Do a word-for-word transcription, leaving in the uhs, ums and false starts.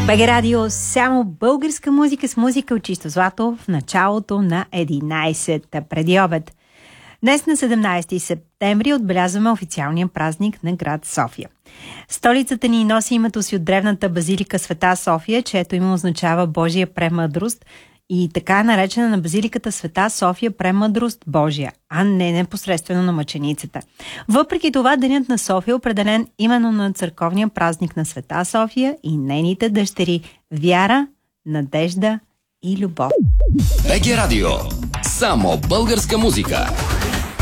БГ Радио, само българска музика с музика от чисто злато в началото на единайсет преди обед. Днес на седемнайсети септември отбелязваме официалния празник на град София. Столицата ни носи името си от древната базилика Света София, чието име означава Божия премъдрост, и така е наречена на базиликата Света София премъдрост Божия, а не непосредствено на мъченицата. Въпреки това, денят на София е определен именно на църковния празник на Света София и нейните дъщери вяра, надежда и любов. БГ Радио. Само българска музика.